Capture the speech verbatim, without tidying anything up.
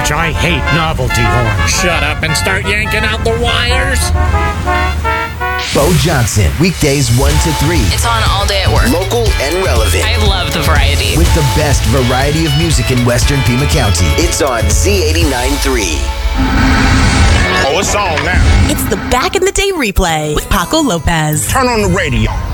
which I hate novelty horns. Shut up and start yanking out the wires. Bo Johnson, weekdays one to three. It's on all day at work. Local and relevant. I love the variety. With the best variety of music in Western Pima County. It's on Z eighty-nine three. Oh, it's on now. It's the Back in the Day replay with Paco Lopez. Turn on the radio.